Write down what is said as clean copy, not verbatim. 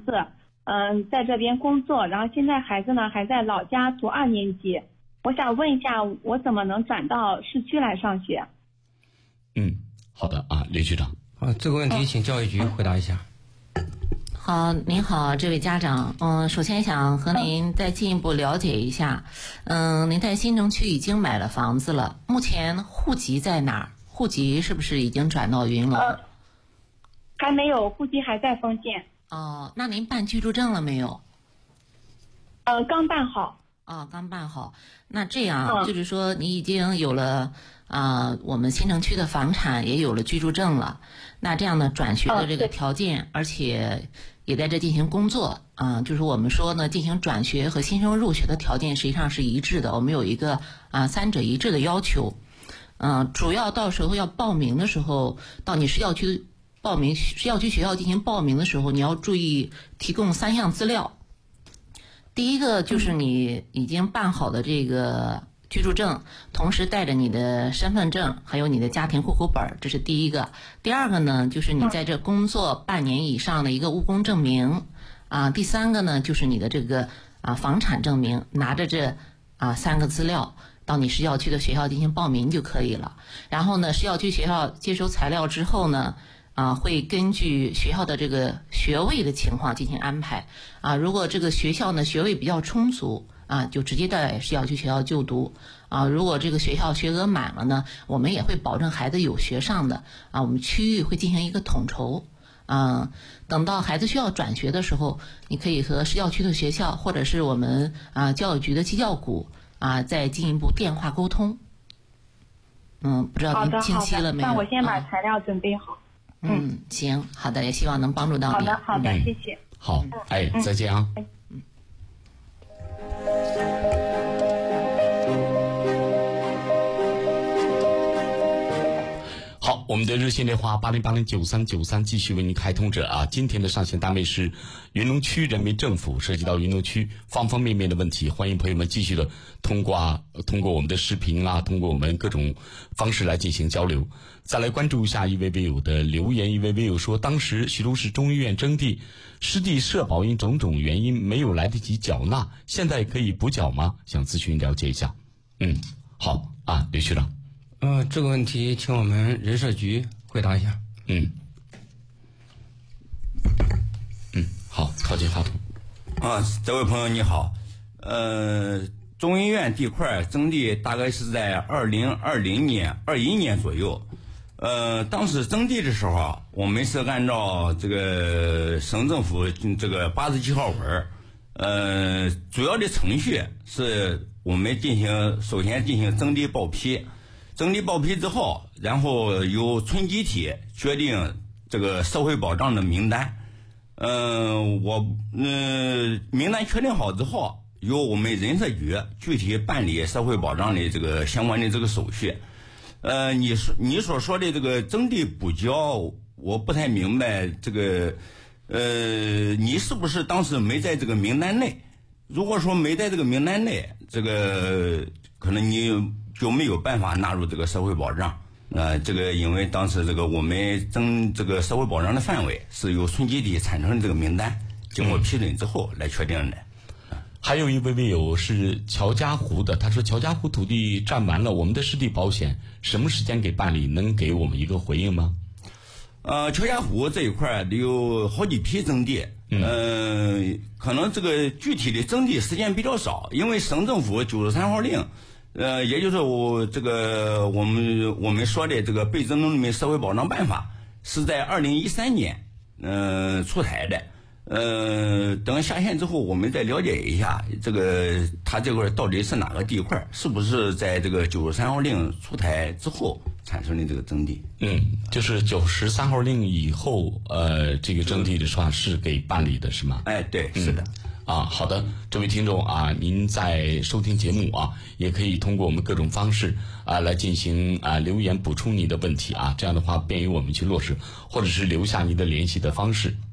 子，在这边工作，然后现在孩子呢还在老家读2年级。我想问一下，我怎么能转到市区来上学？ 好的啊，李局长。 这个问题请教育局回答一下。 好，您好，这位家长，首先想和您再进一步了解一下，您在新城区已经买了房子了，目前户籍在哪儿？户籍是不是已经转到云龙？ 还没有，户籍还在丰县。 哦，那您办居住证了没有？ 刚办好。 刚办好。那这样就是说，你已经有了我们新城区的房产，也有了居住证了。那这样呢，转学的这个条件，而且也在这进行工作就是我们说呢，进行转学和新生入学的条件实际上是一致的。我们有一个3者一致的要求。主要到时候要报名的时候，到你市校区报名，市校区学校进行报名的时候，你要注意提供3项资料。第一个就是你已经办好的这个居住证，同时带着你的身份证，还有你的家庭户口本，这是第一个。第二个呢，就是你在这工作半年以上的一个务工证明第三个呢，就是你的这个房产证明。拿着这3个资料到你市校区的学校进行报名就可以了。然后呢，市校区学校接收材料之后呢，会根据学校的这个学位的情况进行安排如果这个学校呢学位比较充足就直接在市校区学校就读如果这个学校学额满了呢，我们也会保证孩子有学上的我们区域会进行一个统筹等到孩子需要转学的时候，你可以和市校区的学校或者是我们教育局的机教股再进一步电话沟通。不知道您清晰了没有？ 那我先把材料准备好。 行，好的，也希望能帮助到你。 好的，谢谢。 好，再见啊。好，我们的热线电话80809393继续为您开通着今天的上线单位是云龙区人民政府，涉及到云龙区方方面面的问题，欢迎朋友们继续的通过我们的视频通过我们各种方式来进行交流。再来关注一下一位微友的留言，一位微友说，当时徐州市中医院征地失地社保因种种原因没有来得及缴纳，现在可以补缴吗？想咨询了解一下。好李局长。 这个问题请我们人社局回答一下。 好，靠近话筒。 这位朋友你好，中医院地块征地大概是在2020年、21年左右。当时征地的时候我们是按照这个省政府这个87号文，主要的程序是我们首先进行征地报批。征地报批之后，然后由村集体决定这个社会保障的名单。名单确定好之后，由我们人社局具体办理社会保障的这个相关的这个手续。你所说的这个征地补交，我不太明白这个，你是不是当时没在这个名单内？如果说没在这个名单内，这个可能你就没有办法纳入这个社会保障。这个因为当时这个我们征这个社会保障的范围是由村集体产生的这个名单，经过批准之后来确定的。 还有一位微友是乔家湖的，他说乔家湖土地占完了，我们的湿地保险什么时间给办理？能给我们一个回应吗？ 乔家湖这一块有好几批征地，可能这个具体的征地时间比较少，因为省政府93号令，也就是我们说的这个被征农民社会保障办法是在2013年出台的。等下线之后，我们再了解一下它这块到底是哪个地块，是不是在这个93号令出台之后产生的这个征地？ 就是93号令以后，这个征地的话是给办理的是吗？ 对，是的。 好的，这位听众您在收听节目也可以通过我们各种方式来进行留言补充您的问题这样的话便于我们去落实，或者是留下您的联系的方式。